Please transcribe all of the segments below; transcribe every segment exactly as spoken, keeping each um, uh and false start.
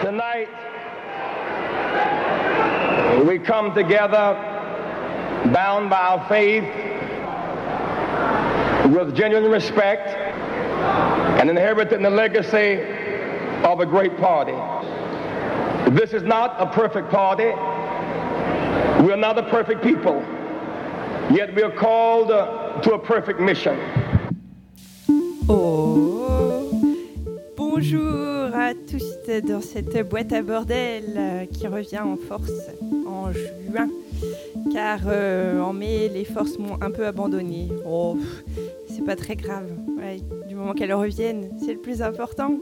Tonight, we come together bound by our faith with genuine respect and inheriting the legacy of a great party. This is not a perfect party. We are not a perfect people, yet we are called uh, to a perfect mission. Oh, bonjour à tous dans cette boîte à bordel euh, qui revient en force en juin, car euh, en mai les forces m'ont un peu abandonné. Oh, c'est pas très grave, ouais, du moment qu'elles reviennent, c'est le plus important.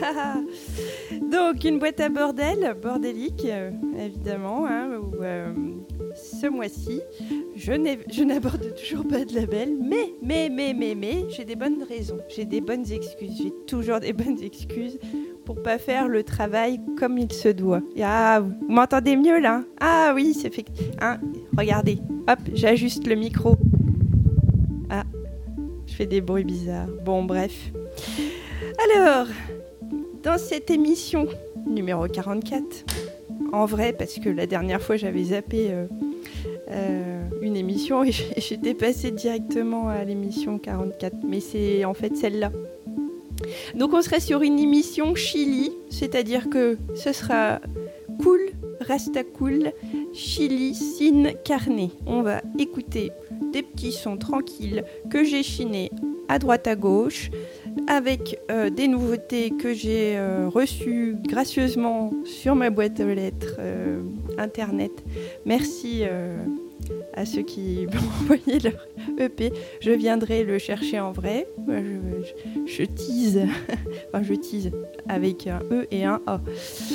Donc une boîte à bordel, bordélique euh, évidemment, hein, où euh, ce mois-ci je, je n'aborde toujours pas de label, mais, mais, mais, mais, mais, j'ai des bonnes raisons, j'ai des bonnes excuses, j'ai toujours des bonnes excuses pour pas faire le travail comme il se doit. Ah, vous m'entendez mieux là? Ah oui, c'est fait. Hein, regardez, hop, j'ajuste le micro. Ah, je fais des bruits bizarres. Bon, bref. Alors, dans cette émission numéro quarante-quatre, en vrai, parce que la dernière fois j'avais zappé euh, euh, une émission et j'étais passée directement à l'émission quarante-quatre, mais c'est en fait celle-là. Donc on serait sur une émission Chili, c'est-à-dire que ce sera cool, rasta cool, Chili sin carne. On va écouter des petits sons tranquilles que j'ai chinés à droite à gauche, avec euh, des nouveautés que j'ai euh, reçues gracieusement sur ma boîte aux lettres euh, internet. Merci euh, à ceux qui m'ont envoyé leur E P. Je viendrai le chercher en vrai. Je, je, je tease, enfin je tease avec un E et un A.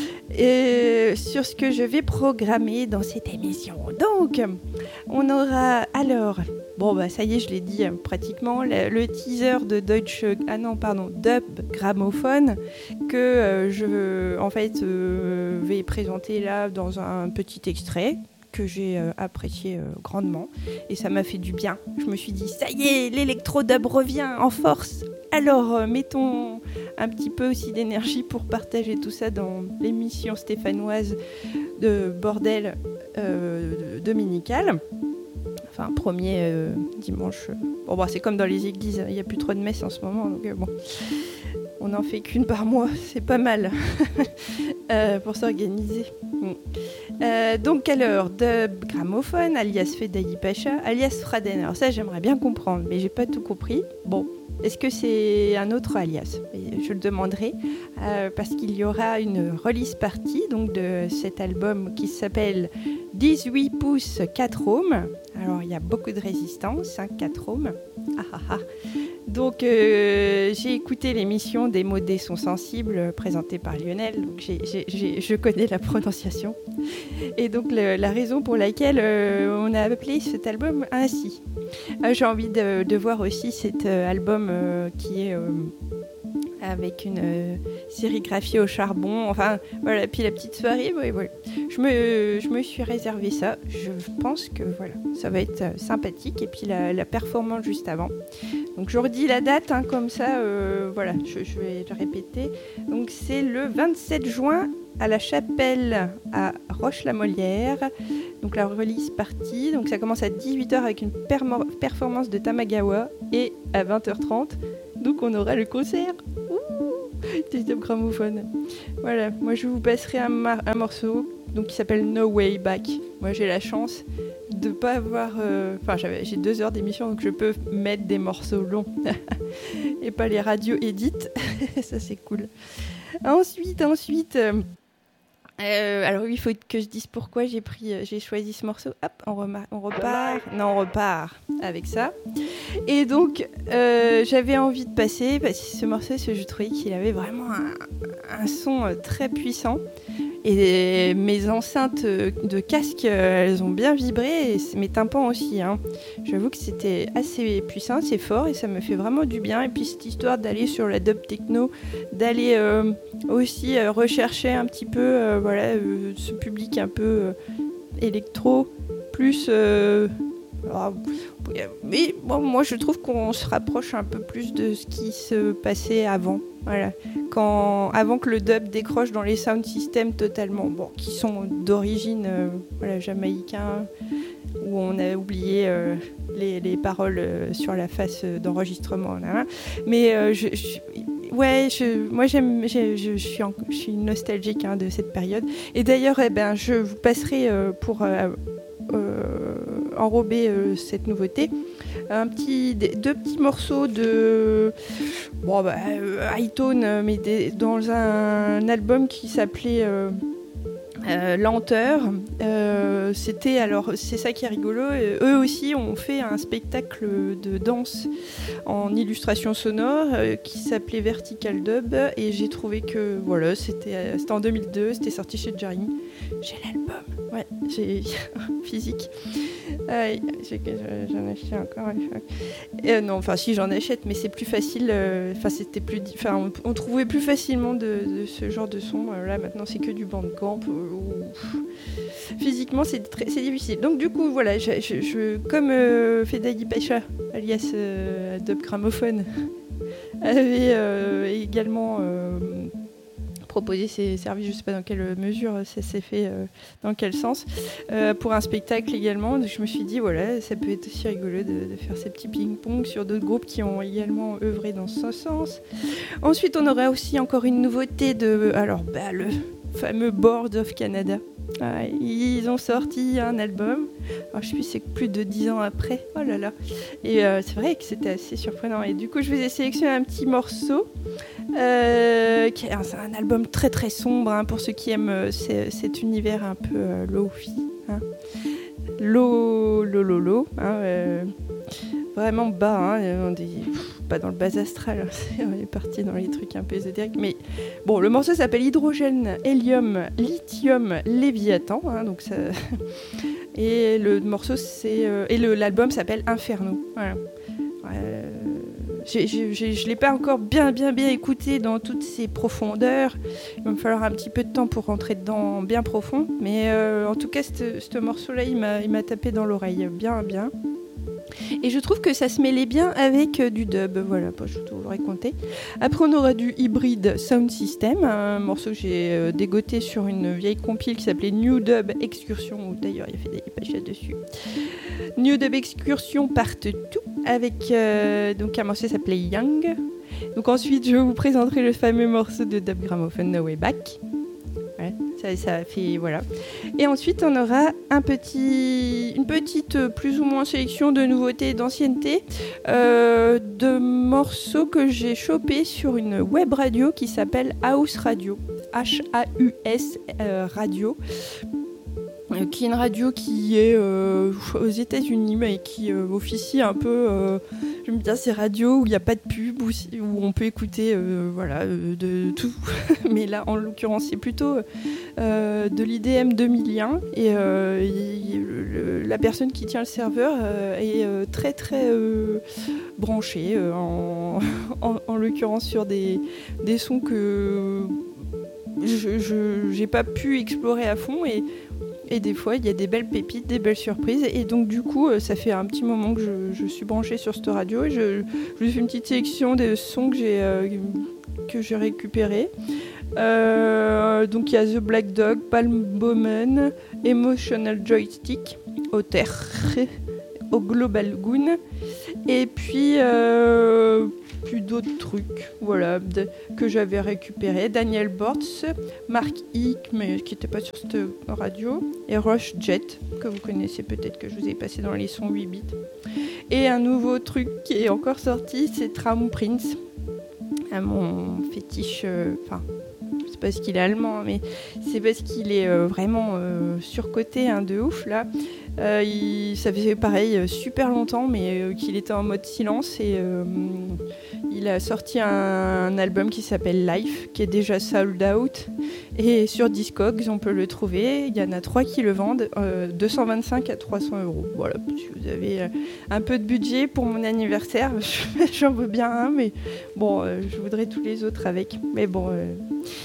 Et sur ce que je vais programmer dans cette émission. Donc, on aura alors... Bon, bah ça y est, je l'ai dit euh, pratiquement, le, le teaser de Deutsche... Ah non, pardon, Dub Gramophone, que euh, je, en fait, euh, vais présenter là dans un petit extrait que j'ai euh, apprécié euh, grandement. Et ça m'a fait du bien. Je me suis dit, ça y est, l'électro-dub revient en force. Alors, euh, mettons un petit peu aussi d'énergie pour partager tout ça dans l'émission stéphanoise de Bordel euh, dominical. Enfin, premier euh, dimanche. Bon, bah, c'est comme dans les églises, il n'y a plus trop de messes en ce moment, donc euh, bon, on n'en fait qu'une par mois, c'est pas mal euh, pour s'organiser. Mm. Euh, donc, alors, Dub Gramophone, alias Fedaï Pacha, alias Fraden. Alors, ça, j'aimerais bien comprendre, mais j'ai pas tout compris. Bon, est-ce que c'est un autre alias? Je le demanderai euh, parce qu'il y aura une release party donc, de cet album qui s'appelle dix-huit pouces quatre ohms. Alors, il y a beaucoup de résistance, hein, quatre ohms. Ah, ah, ah. Donc, euh, j'ai écouté l'émission des mots des sons sensibles euh, présentée par Lionel. Donc, j'ai, j'ai, j'ai, je connais la prononciation. Et donc, le, la raison pour laquelle euh, on a appelé cet album ainsi. Euh, j'ai envie de, de voir aussi cet euh, album euh, qui est... Euh, avec une euh, sérigraphie au charbon, enfin voilà, puis la petite soirée, ouais, voilà. Je me, je me suis réservé ça, je pense que voilà, ça va être euh, sympathique, et puis la, la performance juste avant. Donc je redis la date, hein, comme ça, euh, voilà, je, je vais le répéter. Donc c'est le vingt-sept juin à la Chapelle à Roche-la-Molière, donc la release party, donc ça commence à dix-huit heures avec une permo- performance de Tamagawa, et à vingt heures trente, donc on aura le concert. Des Dub Gramophone. Voilà, moi je vous passerai un, mar- un morceau donc, qui s'appelle No Way Back. Moi j'ai la chance de pas avoir... Enfin, euh, j'ai deux heures d'émission, donc je peux mettre des morceaux longs et pas les radios édites. Ça c'est cool. Ensuite, ensuite... Euh, Euh, alors oui, il faut que je dise pourquoi j'ai pris, euh, j'ai choisi ce morceau. Hop, on, remar- on repart. Non, on repart avec ça. Et donc, euh, j'avais envie de passer parce que ce morceau, parce que je trouvais qu'il avait vraiment un, un son euh, très puissant. Et mes enceintes de casque, elles ont bien vibré, et mes tympans aussi, hein. J'avoue que c'était assez puissant, c'est fort, et ça me fait vraiment du bien. Et puis cette histoire d'aller sur la dub techno, d'aller euh, aussi euh, rechercher un petit peu euh, voilà, euh, ce public un peu euh, électro, plus... Euh, alors, on mais bon, moi je trouve qu'on se rapproche un peu plus de ce qui se passait avant. Voilà. Quand, avant que le dub décroche dans les sound systems totalement, bon, qui sont d'origine euh, voilà, jamaïcain, où on a oublié euh, les, les paroles euh, sur la face euh, d'enregistrement. Là, mais euh, je, je, ouais, je, moi j'aime, je, je, suis en, je suis nostalgique hein, de cette période. Et d'ailleurs, eh ben, je vous passerai euh, pour euh, euh, enrober euh, cette nouveauté. Un petit, deux petits morceaux de bon, bah, euh, high-tone, mais des, dans un, un album qui s'appelait euh, euh, Lenteur. Euh, c'était alors, c'est ça qui est rigolo. Euh, eux aussi ont fait un spectacle de danse en illustration sonore euh, qui s'appelait Vertical Dub, et j'ai trouvé que voilà, c'était, euh, c'était en deux mille deux, c'était sorti chez Jarring. J'ai l'album, ouais, j'ai physique. Euh, j'ai, j'en achète encore. Euh, non, enfin si j'en achète, mais c'est plus facile. Enfin euh, c'était plus, enfin on, on trouvait plus facilement de, de ce genre de son. Euh, là maintenant c'est que du Bandcamp. Euh, où... Physiquement c'est très, c'est difficile. Donc du coup voilà, je, je, je comme euh, Fedai Pacha, alias euh, Dub Gramophone, avait euh, également. Euh, proposer ses services, je ne sais pas dans quelle mesure ça s'est fait, euh, dans quel sens, euh, pour un spectacle également. Donc je me suis dit, voilà, ça peut être aussi rigolo de, de faire ces petits ping-pong sur d'autres groupes qui ont également œuvré dans ce sens. Ensuite, on aura aussi encore une nouveauté de, alors, bah, le fameux Board of Canada. Ah, ils ont sorti un album, alors, je sais plus, c'est plus de dix ans après, oh là là, et euh, c'est vrai que c'était assez surprenant, et du coup je vous ai sélectionné un petit morceau, euh, qui est un, c'est un album très très sombre, hein, pour ceux qui aiment euh, cet univers un peu euh, lo-fi, hein. Lo, lo, lo, lo, hein, euh, vraiment bas, hein, on est pas dans le bas astral, hein, on est parti dans les trucs un peu ésotériques, mais bon, le morceau s'appelle Hydrogène, Hélium, Lithium, Léviathan, hein, donc ça... et le morceau c'est euh... et le, l'album s'appelle Inferno, voilà. Euh... J'ai, j'ai, j'ai, je ne l'ai pas encore bien bien bien écouté dans toutes ses profondeurs. Il va me falloir un petit peu de temps pour rentrer dedans bien profond. Mais euh, en tout cas, ce morceau-là, il m'a, il m'a tapé dans l'oreille bien bien. Et je trouve que ça se mêlait bien avec euh, du dub. Voilà, je vous l'aurais compté. Après, on aura du Hybrid Sound System, un morceau que j'ai euh, dégoté sur une vieille compile qui s'appelait New Dub Excursion, où d'ailleurs il y a fait des pages dessus. New Dub Excursion Part deux, avec euh, donc un morceau qui s'appelait Young. Donc ensuite, je vous présenterai le fameux morceau de Dub Gramophone No Way Back. Ouais, ça, ça fait voilà. Et ensuite, on aura un petit, une petite euh, plus ou moins sélection de nouveautés et d'anciennetés, euh, de morceaux que j'ai chopés sur une web radio qui s'appelle House Radio, H A U S euh, Radio. Euh, qui est une radio qui est euh, aux États-Unis, mais qui euh, officie un peu, euh, j'aime bien ces radios où il n'y a pas de pub, où, où on peut écouter euh, voilà, euh, de tout. Mais là, en l'occurrence, c'est plutôt euh, de l'I D M deux mille un. Et euh, il, le, la personne qui tient le serveur euh, est euh, très, très euh, branchée, euh, en, en, en l'occurrence sur des, des sons que je n'ai pas pu explorer à fond. Et Et des fois, il y a des belles pépites, des belles surprises. Et donc, du coup, ça fait un petit moment que je, je suis branchée sur cette radio. Et je, je vous fais une petite sélection des sons que j'ai, euh, que j'ai récupérés. Euh, donc, il y a The Black Dog, Palm Bowman, Emotional Joystick, Otter, au Global Goon. Et puis... Euh, puis d'autres trucs, voilà, de, que j'avais récupéré. Daniel Bortz, Mark Hick, mais qui n'était pas sur cette radio, et Rush Jet, que vous connaissez peut-être, que je vous ai passé dans les sons huit bits. Et un nouveau truc qui est encore sorti, c'est Traum Prince, à mon fétiche, enfin, euh, c'est parce qu'il est allemand, mais c'est parce qu'il est euh, vraiment euh, surcoté, hein, de ouf, là. Euh, il, ça faisait pareil euh, super longtemps, mais euh, qu'il était en mode silence, et euh, il a sorti un, un album qui s'appelle Life, qui est déjà sold out, et sur Discogs on peut le trouver. Il y en a trois qui le vendent, euh, deux cent vingt-cinq à trois cents euros. Voilà, si vous avez euh, un peu de budget pour mon anniversaire, j'en veux bien un, mais bon, euh, je voudrais tous les autres avec. Mais bon, euh,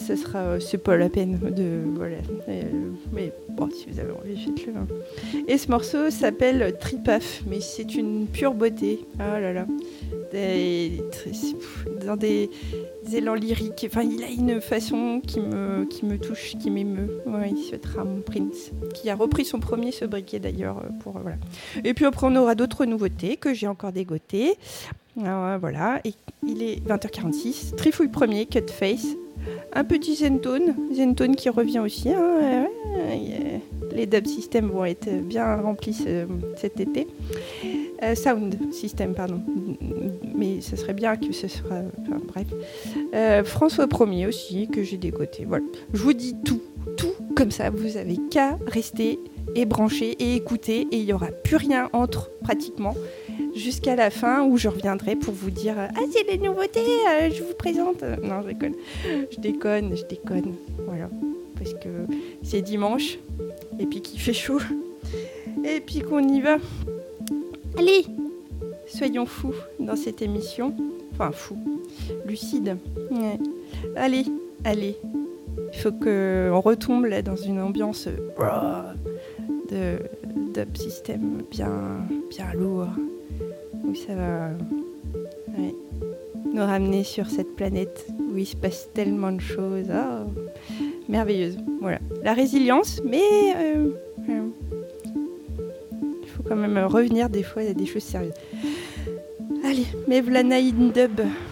ça sera, euh, c'est pas la peine de, voilà. Euh, mais bon, si vous avez envie, faites-le. Hein. Et ce morceau s'appelle Tripaf, mais c'est une pure beauté. Ah là là, des, dans des, des élans lyriques. Enfin, il a une façon qui me, qui me touche, qui m'émeut. Ouais, ce Tram Prince, qui a repris son premier sobriquet d'ailleurs pour, voilà. Et puis après, on aura d'autres nouveautés que j'ai encore dégotées. Alors, voilà, et il est vingt heures quarante-six, Trifouille premier, Cut Face, un petit Zentone, Zentone qui revient aussi, hein, ouais, ouais, les dub systems vont être bien remplis ce, cet été, euh, Sound System, pardon, mais ce serait bien que ce soit, enfin bref, euh, François premier aussi, que j'ai dégoté, voilà, je vous dis tout, tout comme ça, vous avez qu'à rester et brancher et écouter, et il n'y aura plus rien entre, pratiquement, jusqu'à la fin où je reviendrai pour vous dire ah c'est les nouveautés, euh, je vous présente. Non, je déconne, je déconne, je déconne. Voilà, parce que c'est dimanche et puis qu'il fait chaud et puis qu'on y va. Allez, soyons fous dans cette émission. Enfin fous, lucides. Ouais. Allez, allez. Il faut qu'on retombe là dans une ambiance de dub system bien, bien lourd. Où ça va ouais, nous ramener sur cette planète où il se passe tellement de choses oh, merveilleuses. Voilà, la résilience, mais euh, euh, il faut quand même revenir des fois à des choses sérieuses. Allez, Mevlana in dub.